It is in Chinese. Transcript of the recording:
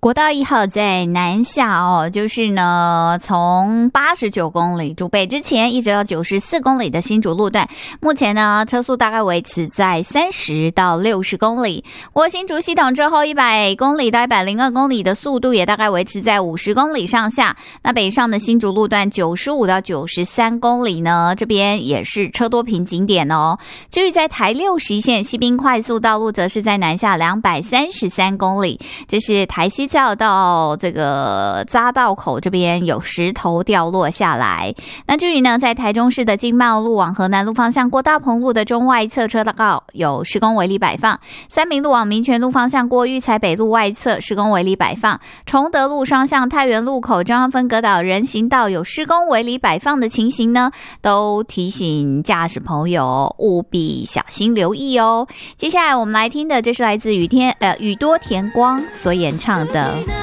国道1号在南下哦，就是呢，从89公里竹北之前一直到94公里的新竹路段，目前呢车速大概维持在30到60公里。过新竹系统之后，100公里到102公里的速度也大概维持在50公里上下。那北上的新竹路段95到93公里呢，这边也是车多瓶颈点哦。至于在台61线西滨快速道路，则是在南下233公里，这是台西到这个匝道口这边有石头掉落下来。那至于呢，在台中市的经贸路往河南路方向过大鹏路的中外侧车道有施工违例摆放，三民路往民权路方向过育才北路外侧施工违例摆放，崇德路双向太原路口中央分隔岛人行道有施工违例摆放的情形呢，都提醒驾驶朋友务必小心留意哦。接下来我们来听的，这是来自宇多田光所演唱的